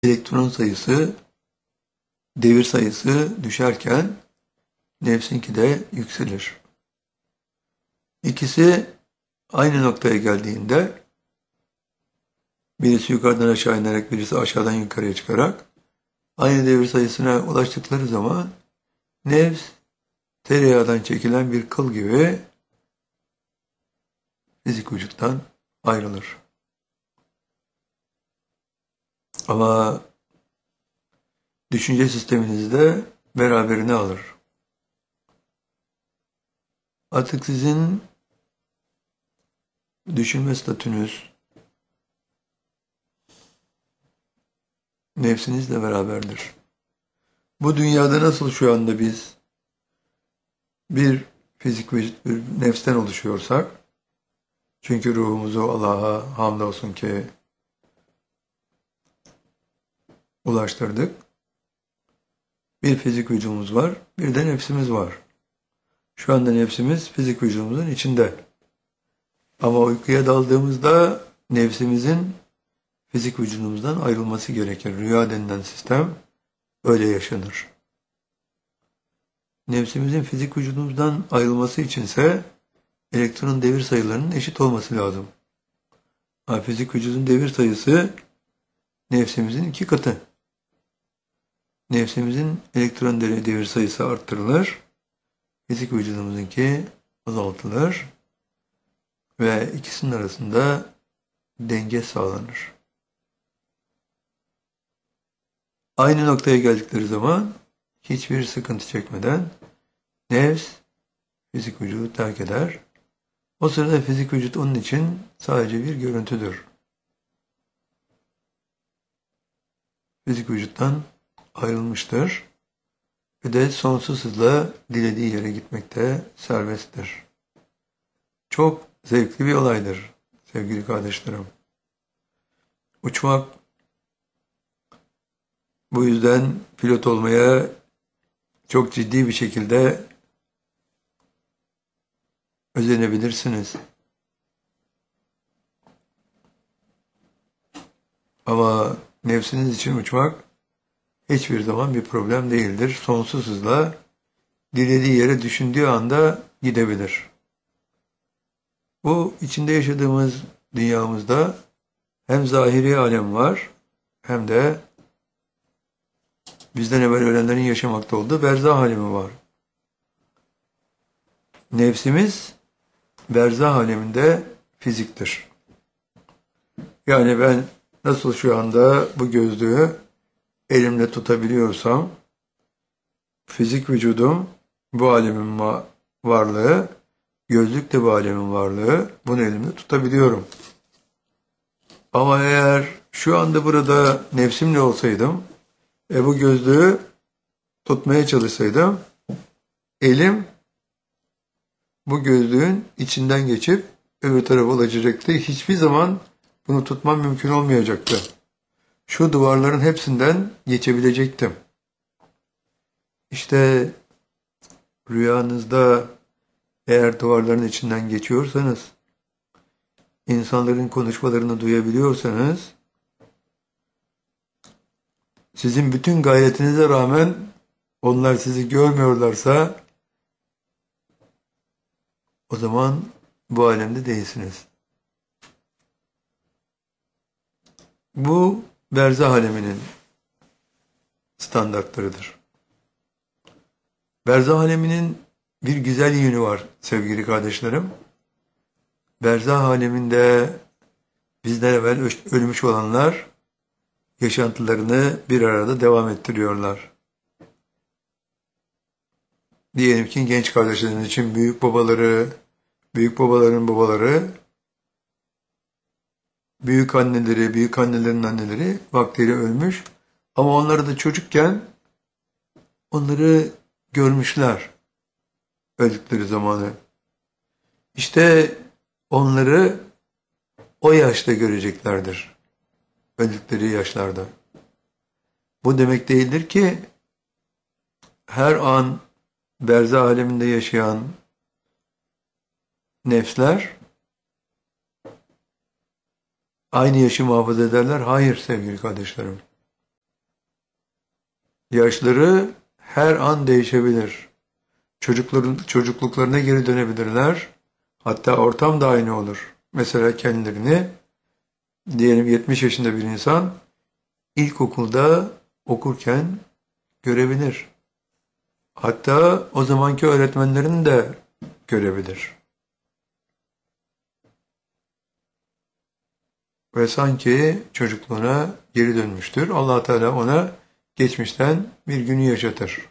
elektron sayısı, devir sayısı düşerken nefsinki de yükselir. İkisi aynı noktaya geldiğinde birisi yukarıdan aşağı inerek, birisi aşağıdan yukarıya çıkarak aynı devir sayısına ulaştıkları zaman nefs tereyağdan çekilen bir kıl gibi fizik vücuttan ayrılır. Ama düşünce sisteminizde beraberine alır. Artık sizin düşünme statünüz nefsinizle beraberdir. Bu dünyada nasıl şu anda biz bir fizik vücut, bir nefsten oluşuyorsak, çünkü ruhumuzu Allah'a hamdolsun ki ulaştırdık. Bir fizik vücudumuz var, bir de nefsimiz var. Şu anda nefsimiz fizik vücudumuzun içinde. Ama uykuya daldığımızda nefsimizin fizik vücudumuzdan ayrılması gerekir. Rüya denilen sistem öyle yaşanır. Nefsimizin fizik vücudumuzdan ayrılması içinse elektron devir sayılarının eşit olması lazım. Fizik vücudun devir sayısı nefsimizin 2 katı. Nefsimizin elektron devir sayısı arttırılır. Fizik vücudumuzunki azaltılır. Ve ikisinin arasında denge sağlanır. Aynı noktaya geldikleri zaman hiçbir sıkıntı çekmeden nefs fizik vücudu terk eder. O sırada fizik vücut onun için sadece bir görüntüdür. Fizik vücuttan ayrılmıştır ve de sonsuz hızla dilediği yere gitmekte serbesttir. Çok zevkli bir olaydır sevgili kardeşlerim. Uçmak, bu yüzden pilot olmaya çok ciddi bir şekilde özenebilirsiniz. Ama nefsiniz için uçmak hiçbir zaman bir problem değildir. Sonsuz hızla dilediği yere düşündüğü anda gidebilir. Bu içinde yaşadığımız dünyamızda hem zahiri alem var hem de bizden evvel ölenlerin yaşamakta olduğu berzah alemi var. Nefsimiz berzah aleminde fiziktir. Yani ben nasıl şu anda bu gözlüğü elimle tutabiliyorsam, fizik vücudum bu alemin varlığı, gözlük de bu alemin varlığı, bunu elimle tutabiliyorum. Ama eğer şu anda burada nefsimle olsaydım, bu gözlüğü tutmaya çalışsaydım, elim bu gözlüğün içinden geçip öbür tarafa ulaşacaktı. Hiçbir zaman bunu tutmam mümkün olmayacaktı. Şu duvarların hepsinden geçebilecektim. İşte rüyanızda eğer duvarların içinden geçiyorsanız, insanların konuşmalarını duyabiliyorsanız, sizin bütün gayretinize rağmen onlar sizi görmüyorlarsa, o zaman bu alemde değilsiniz. Bu berzah aleminin standartlarıdır. Berzah aleminin bir güzel yönü var sevgili kardeşlerim. Berzah aleminde bizden evvel ölmüş olanlar yaşantılarını bir arada devam ettiriyorlar. Diyelim ki genç kardeşlerimiz için büyük babaları, büyük babaların babaları, büyük anneleri, büyük annelerin anneleri vaktiyle ölmüş. Ama onları da çocukken onları görmüşler öldükleri zamanı. İşte onları o yaşta göreceklerdir. Öldükleri yaşlarda. Bu demek değildir ki her an berzah aleminde yaşayan nefsler aynı yaşı muhafaza ederler. Hayır sevgili kardeşlerim. Yaşları her an değişebilir. Çocukluklarına geri dönebilirler. Hatta ortam da aynı olur. Mesela kendilerini diyelim 70 yaşında bir insan ilkokulda okurken görebilir. Hatta o zamanki öğretmenlerini de görebilir. Ve sanki çocukluğuna geri dönmüştür. Allah Teala ona geçmişten bir günü yaşatır.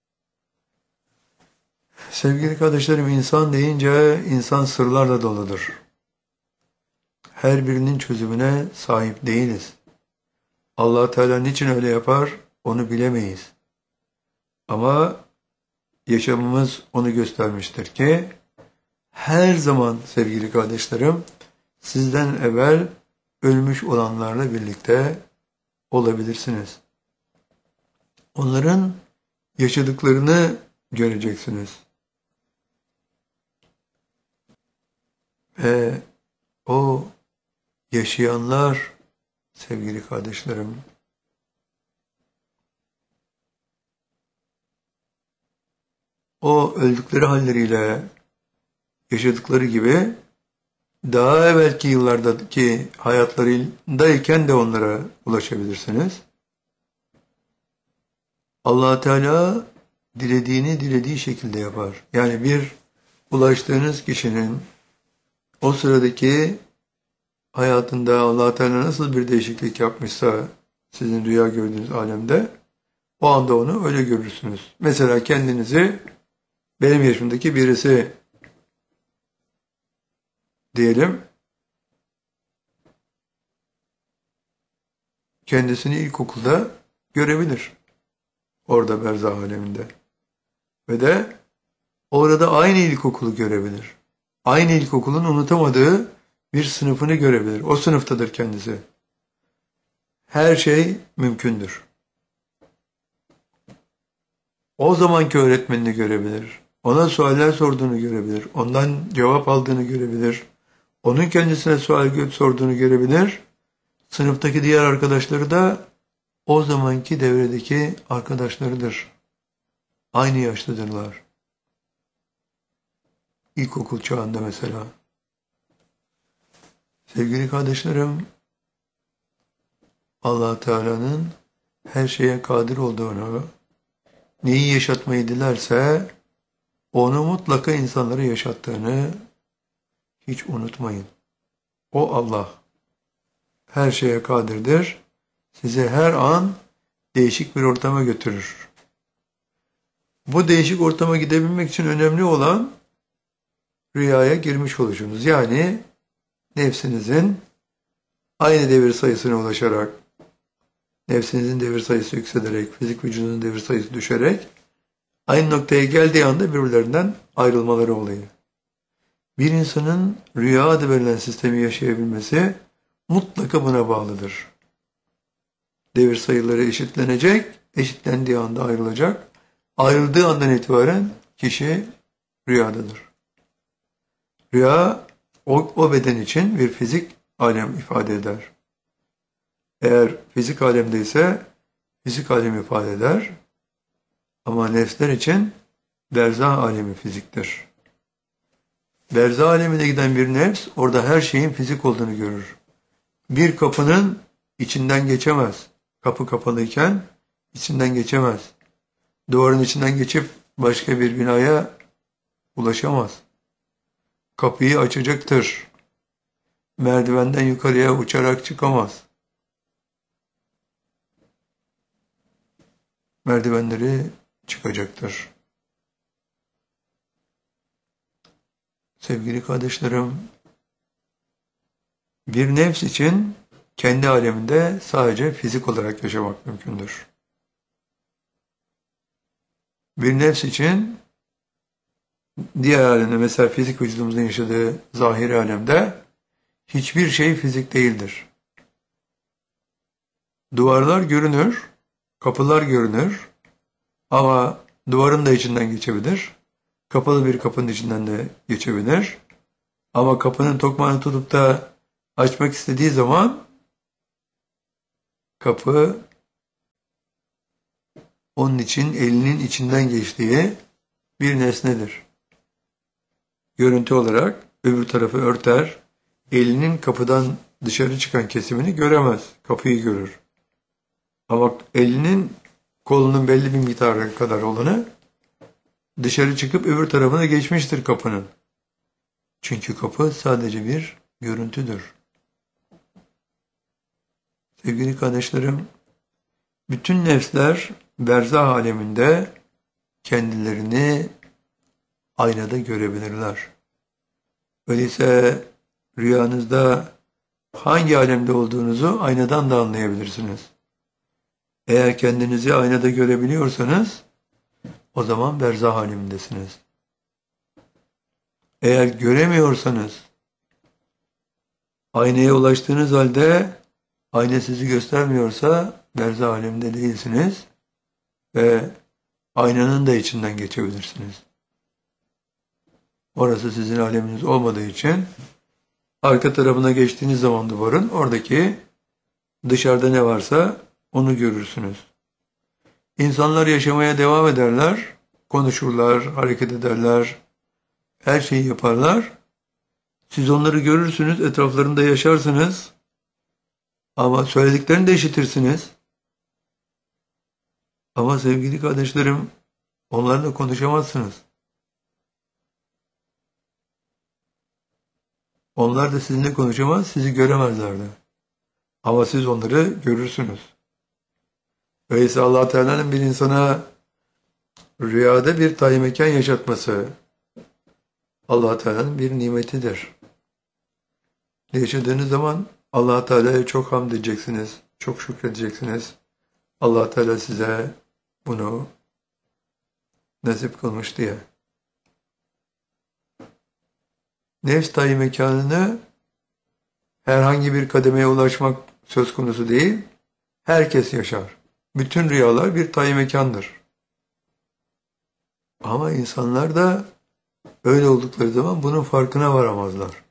Sevgili kardeşlerim, insan deyince insan sırlarla doludur. Her birinin çözümüne sahip değiliz. Allah Teala niçin öyle yapar onu bilemeyiz. Ama yaşamımız onu göstermiştir ki her zaman sevgili kardeşlerim sizden evvel ölmüş olanlarla birlikte olabilirsiniz. Onların yaşadıklarını göreceksiniz. Ve o yaşayanlar sevgili kardeşlerim o öldükleri halleriyle yaşadıkları gibi daha evvelki yıllardaki hayatlarındayken de onlara ulaşabilirsiniz. Allah Teala dilediğini dilediği şekilde yapar. Yani bir ulaştığınız kişinin o sıradaki hayatında Allah Teala nasıl bir değişiklik yapmışsa sizin rüya gördüğünüz alemde o anda onu öyle görürsünüz. Mesela kendinizi benim yaşımdaki birisi diyelim, kendisini ilkokulda görebilir. Orada berzah aleminde. Ve de orada aynı ilkokulu görebilir. Aynı ilkokulun unutamadığı bir sınıfını görebilir. O sınıftadır kendisi. Her şey mümkündür. O zamanki öğretmenini görebilir. Ona sualler sorduğunu görebilir. Ondan cevap aldığını görebilir. Onun kendisine sual sorduğunu görebilir. Sınıftaki diğer arkadaşları da o zamanki devredeki arkadaşlarıdır. Aynı yaşlıdırlar. İlkokul çağında mesela. Sevgili kardeşlerim, Allah Teala'nın her şeye kadir olduğunu, neyi yaşatmayı dilerse onu mutlaka insanlara yaşattığını hiç unutmayın. O Allah her şeye kadirdir. Sizi her an değişik bir ortama götürür. Bu değişik ortama gidebilmek için önemli olan rüyaya girmiş oluşunuz. Yani nefsinizin aynı devir sayısına ulaşarak, nefsinizin devir sayısı yükselerek, fizik vücudunun devir sayısı düşerek aynı noktaya geldiği anda birbirlerinden ayrılmaları oluyor. Bir insanın rüya adı verilen sistemi yaşayabilmesi mutlaka buna bağlıdır. Devir sayıları eşitlenecek, eşitlendiği anda ayrılacak. Ayrıldığı andan itibaren kişi rüyadadır. Rüya o beden için bir fizik alem ifade eder. Eğer fizik alemde ise fizik alemi ifade eder. Ama nefsler için berzah alemi fiziktir. Berzah alemine giden bir nefs orada her şeyin fizik olduğunu görür. Bir kapının içinden geçemez. Kapı kapalıyken içinden geçemez. Duvarın içinden geçip başka bir binaya ulaşamaz. Kapıyı açacaktır. Merdivenden yukarıya uçarak çıkamaz. Merdivenleri çıkacaktır. Sevgili kardeşlerim, bir nefs için kendi aleminde sadece fizik olarak yaşamak mümkündür. Bir nefs için diğer alemde, mesela fizik vücudumuzun yaşadığı zahiri alemde hiçbir şey fizik değildir. Duvarlar görünür, kapılar görünür ama duvarın da içinden geçebilir. Kapalı bir kapının içinden de geçebilir. Ama kapının tokmağını tutup da açmak istediği zaman kapı onun için elinin içinden geçtiği bir nesnedir. Görüntü olarak öbür tarafı örter, elinin kapıdan dışarı çıkan kesimini göremez, kapıyı görür. Ama elinin kolunun belli bir miktarı kadar olanı dışarı çıkıp öbür tarafına geçmiştir kapının. Çünkü kapı sadece bir görüntüdür. Sevgili kardeşlerim, bütün nefsler berzah aleminde kendilerini aynada görebilirler. Öyleyse rüyanızda hangi alemde olduğunuzu aynadan da anlayabilirsiniz. Eğer kendinizi aynada görebiliyorsanız o zaman berzah alemindesiniz. Eğer göremiyorsanız, aynaya ulaştığınız halde ayna sizi göstermiyorsa berzah aleminde değilsiniz ve aynanın da içinden geçebilirsiniz. Orası sizin aleminiz olmadığı için arka tarafına geçtiğiniz zaman duvarın oradaki dışarıda ne varsa onu görürsünüz. İnsanlar yaşamaya devam ederler, konuşurlar, hareket ederler, her şeyi yaparlar. Siz onları görürsünüz, etraflarında yaşarsınız ama söylediklerini de işitirsiniz. Ama sevgili kardeşlerim, onlarla konuşamazsınız. Onlar da sizinle konuşamaz, sizi göremezlerdi. Ama siz onları görürsünüz. Öyleyse Allah Teala'nın bir insana rüyada bir tayin mekan yaşatması Allah Teala'nın bir nimetidir. Yaşadığınız zaman Allah Teala'ya çok hamd edeceksiniz, çok şükredeceksiniz. Allah Teala size bunu nasip kılmış diye. Nefs tayin mekanını herhangi bir kademeye ulaşmak söz konusu değil, herkes yaşar. Bütün rüyalar bir tayin mekandır. Ama insanlar da öyle oldukları zaman bunun farkına varamazlar.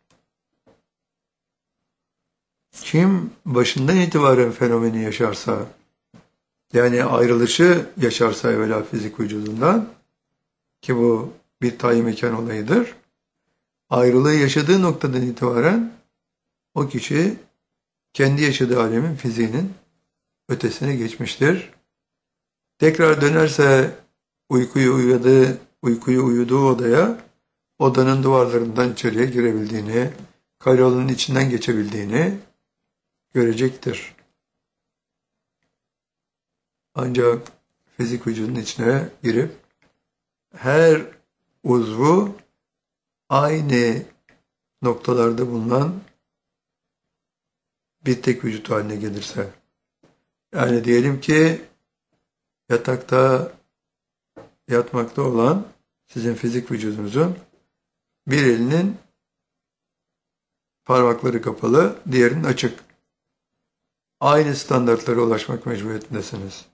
Kim başından itibaren fenomeni yaşarsa, yani ayrılışı yaşarsa evvela fizik vücudundan, ki bu bir tayin mekan olayıdır, ayrılığı yaşadığı noktadan itibaren o kişi kendi yaşadığı alemin fiziğinin ötesine geçmiştir. Tekrar dönerse uykuyu uyuduğu odaya, odanın duvarlarından içeriye girebildiğini, karayolunun içinden geçebildiğini görecektir. Ancak fizik vücudun içine girip her uzvu aynı noktalarda bulunan bir tek vücut haline gelirse, yani diyelim ki yatakta yatmakta olan sizin fizik vücudunuzun bir elinin parmakları kapalı, diğerinin açık. Aynı standartlara ulaşmak mecburiyetindesiniz.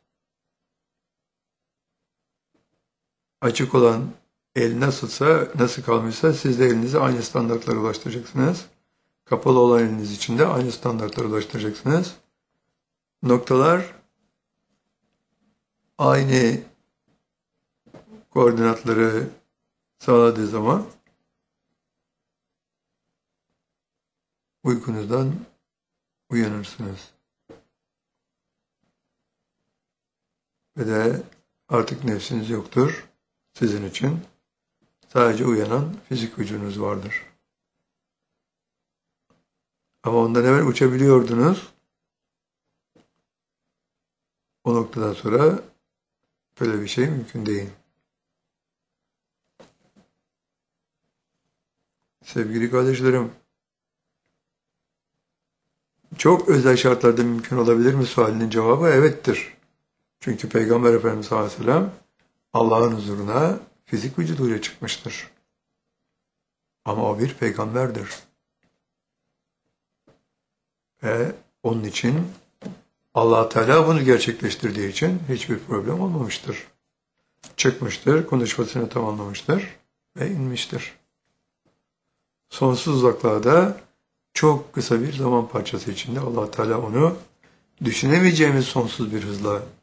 Açık olan el nasılsa, nasıl kalmışsa siz de elinizi aynı standartlara ulaştıracaksınız. Kapalı olan eliniz için de aynı standartlara ulaştıracaksınız. Noktalar aynı koordinatları sağladığı zaman uykunuzdan uyanırsınız. Ve de artık nefsiniz yoktur sizin için. Sadece uyanan fizik vücudunuz vardır. Ama ondan evvel uçabiliyordunuz. O noktadan sonra böyle bir şey mümkün değil. Sevgili kardeşlerim, çok özel şartlarda mümkün olabilir mi sualinin cevabı evettir. Çünkü Peygamber Efendimiz sallallahu aleyhi ve sellem Allah'ın huzuruna fizik vücuduyla çıkmıştır. Ama o bir peygamberdir. Ve onun için Allah Teala bunu gerçekleştirdiği için hiçbir problem olmamıştır. Çıkmıştır, konuşmasını tamamlamıştır ve inmiştir. Sonsuz uzaklarda çok kısa bir zaman parçası içinde Allah Teala onu düşünemeyeceğimiz sonsuz bir hızla